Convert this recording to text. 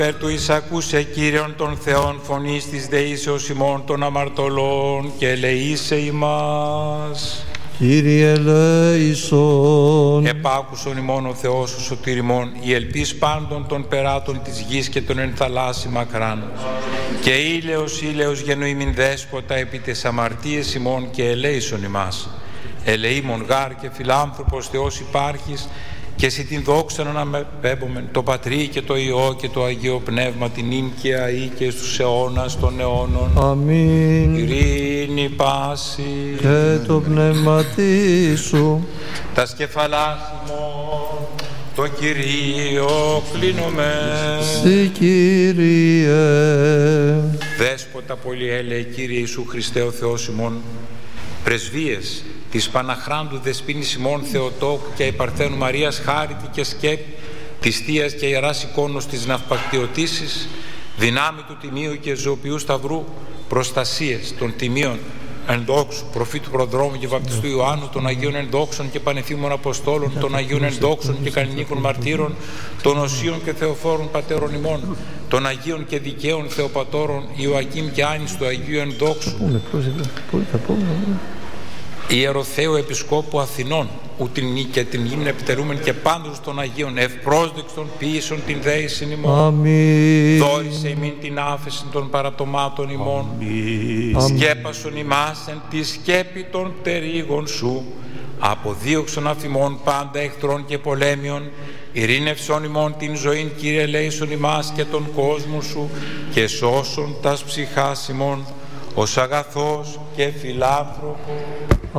Περ του εισακούσε Κύριον των Θεών φωνής της δεήσεως ημών των αμαρτωλών και ελεήσε ημάς. Κύριε ελέησον. Επάκουσον ημών ο Θεός ο σωτήρ ημών, η ελπίς πάντων των περάτων της γης και των εν θαλάσσι μακράν. Και ήλαιος γενοήμην δέσποτα επί τες αμαρτίες ημών και ελέησον ημάς. Ελεήμον γάρ και φιλάνθρωπος Θεός υπάρχεις, και εσύ την δόξα να αναπέμπομεν το Πατρί και το Υιό και το Αγίο Πνεύμα την νυν και αεί και στους αιώνας των αιώνων. Αμήν. Ειρήνη πάση Και το πνεύματί σου. τα σκεφαλάς ημών το Κυρίο κλείνουμε. Συ Κύριε. Δέσποτα πολυέλεε Κύριε Ιησού Χριστέ ο Θεός ημών, πρεσβείες της Παναχράντου Δεσποίνης ημών Θεοτόκου και η Παρθένου Μαρίας χάριτη και σκέπη, της Θείας και Ιεράς εικόνος της ναυπακτιωτήσης, δυνάμει του Τιμίου και Ζωοποιού Σταυρού, προστασίες των Τιμίων ενδόξου προφήτου Προδρόμου και Βαπτιστού Ιωάννου, των Αγίων ενδόξων και πανεθήμων Αποστόλων, των Αγίων ενδόξων και κανονίκων μαρτύρων, των Οσίων και Θεοφόρων Πατέρων ημών, των Αγίων και δικαίων Θεοπατώρων Ιωακήμ και Άνης του Αγίου ενδόξου, Ιεροθέου Επισκόπου Αθηνών, ούτιν νη και την ύμνη επιτελούμεν και πάντως των Αγίων, ευπρόσδεκτων ποιήσεων την δέησιν ημών. Αμήν. Δόρισε ημίν την άφεση των παραπτωμάτων ημών. Σκέπασον ημάς εν τη σκέπη των τερίγων σου. Αποδίωξον αφημών πάντα εχθρών και πολέμιων. Ειρήνευσον ημών την ζωήν, Κύριε, ελέησον ημάς και τον κόσμο σου, και σώσον τας ψυχάς ημών, ως αγαθός και φιλάνθρωπος.